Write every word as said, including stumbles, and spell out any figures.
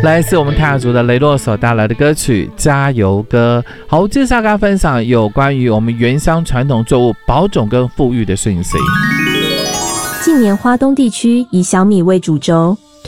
来自我们泰雅族的雷洛所带来的歌曲《加油歌》。好，接下来跟大家分享有关于我们原乡传统作物保种跟富裕的讯息。 近年花东地区以小米为主轴，